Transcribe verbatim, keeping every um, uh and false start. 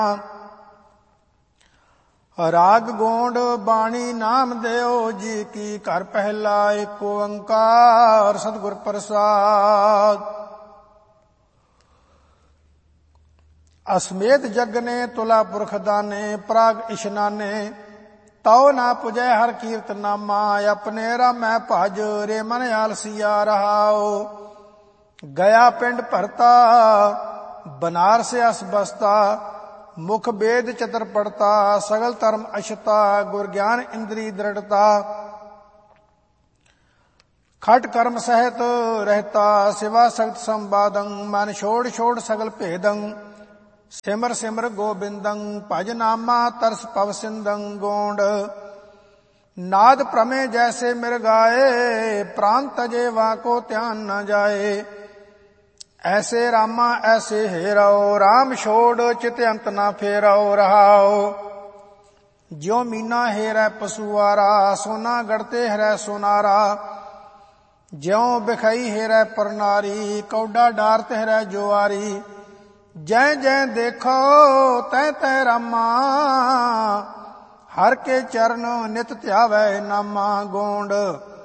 ਰਾਗ ਗੋਂਡ ਬਾਣੀ ਨਾਮ ਦਿਓ ਜੀ ਕੀ, ਘਰ ਪਹਿਲਾ ਏਕ ਓੰਕਾਰ ਸਤਿਗੁਰ ਪ੍ਰਸਾਦ। ਅਸਮੇਤ ਜਗਨੇ ਤੁਲਾ ਪੁਰਖ ਦਾਨੇ, ਪ੍ਰਾਗ ਇਸ਼ਨਾਨੇ ਤਉ ਨਾ ਪੁਜੈ ਹਰ ਕੀਰਤ ਨਾਮਾ। ਆਪਣੇ ਰਾਮੈ ਭਜ ਰੇ ਮਨ ਆਲਸੀਆ ਰਹਾਉ, ਗਿਆ ਪਿੰਡ ਭਰਤਾ ਬਨਾਰਸ ਅਸ ਬਸਤਾ। ਮੁਖ ਵੇਦ ਚਤਰ ਪੜਤਾ, ਸਗਲ ਧਰਮ ਅਛਤਾ। ਗੁਰ ਗਿਆਨ ਇੰਦਰੀ ਦ੍ਰਿੜਤਾ, ਖਟ ਕਰਮ ਸਹਿਤ ਰਹਿਤਾ। ਸਿਵਾ ਸਖਤ ਸੰਵਾਦੰ, ਮਨ ਛੋੜ ਛੋੜ ਸਗਲ ਭੇਦੰ। ਸਿਮਰ ਸਿਮਰ ਗੋਬਿੰਦੰ, ਭਜ ਨਾਮਾ ਤਰਸ ਪਵ ਸਿੰਦੰ। ਗੋਂਡ ਨਾਦ ਪ੍ਰਮੇ ਜੈਸੇ ਮਿਰ ਗਾਏ, ਪ੍ਰਾਨ ਤਜੇ ਵਾਕੋ ਧਿਆਨ ਨ ਜਾਏ। ਐਸੇ ਰਾਮਾ ਐਸੇ ਹੇਰਾਓ, ਰਾਮ ਛੋੜ ਚਿਤ ਅੰਤ ਨਾ ਫੇਰਾਓ। ਰਹਾਓ ਜਿਉ ਮੀਨਾ ਹੇਰੈ ਪਸੁਆਰਾ, ਸੋਨਾ ਗੜਤੇ ਹਰੈ ਸੋਨਾਰਾ। ਜਿਉ ਬਿਖਈ ਹੇਰੈ ਪਰਨਾਰੀ, ਕੌਡਾ ਡਾਰਤ ਹਰੈ ਜੁਆਰੀ। ਜੈ ਜੈ ਦੇਖੋ ਤੈ ਤੈ ਰਾਮਾ, ਹਰ ਕੇ ਚਰਨ ਨਿਤ ਧਿਆਵੈ ਨਾਮਾ। ਗੋਂਡ